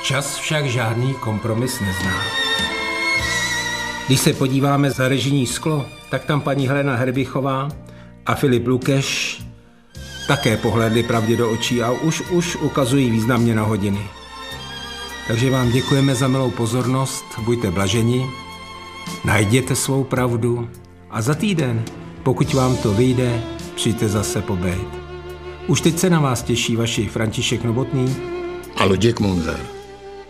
Čas však žádný kompromis nezná. Když se podíváme za režijní sklo, tak tam paní Helena Herbichová a Filip Lukeš také pohlédli pravdě do očí a už ukazují významně na hodiny. Takže vám děkujeme za milou pozornost, buďte blaženi, najděte svou pravdu a za týden, pokud vám to vyjde, přijďte zase pobejt. Už teď se na vás těší vaši František Novotný a Luděk Munzar.